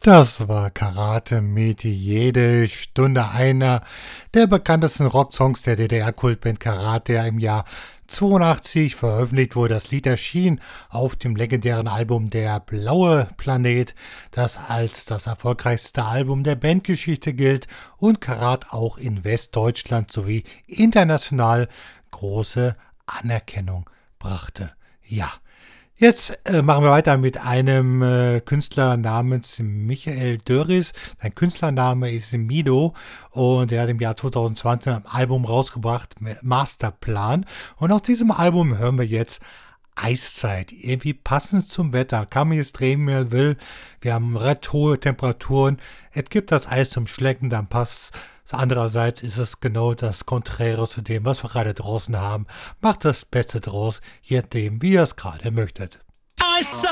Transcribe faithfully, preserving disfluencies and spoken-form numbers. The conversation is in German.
Das war Karate mit jede Stunde, einer der bekanntesten Rocksongs der D D R-Kultband Karate, der im Jahr zweiundachtzig veröffentlicht wurde. Das Lied erschien auf dem legendären Album Der blaue Planet, das als das erfolgreichste Album der Bandgeschichte gilt und Karat auch in Westdeutschland sowie international große Anerkennung brachte. Ja. Jetzt äh, machen wir weiter mit einem äh, Künstler namens Michael Dörries. Sein Künstlername ist Mido und er hat im Jahr zwanzig zwanzig ein Album rausgebracht, Masterplan. Und aus diesem Album hören wir jetzt Eiszeit. Irgendwie passend zum Wetter. Kann man jetzt drehen, wie man will. Wir haben recht hohe Temperaturen. Es gibt das Eis zum Schlecken, dann passt's. Andererseits ist es genau das Konträre zu dem, was wir gerade draußen haben. Macht das Beste draus, je nachdem, wie ihr es gerade möchtet. Eiszeit!